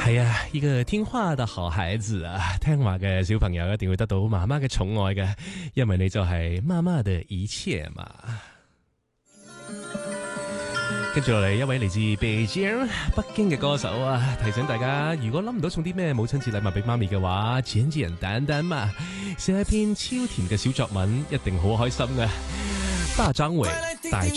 係啊，呢個聽話的好孩子啊，聽話嘅小朋友一定會得到媽媽嘅寵愛嘅，因為你就係媽媽的一切嘛。跟住落嚟，一位嚟自北京嘅歌手啊，提醒大家，如果諗唔到送啲咩母親節禮物俾媽咪嘅話，簡簡單單嘛，寫一篇超甜嘅小作文，一定好開心嘅。大張偉大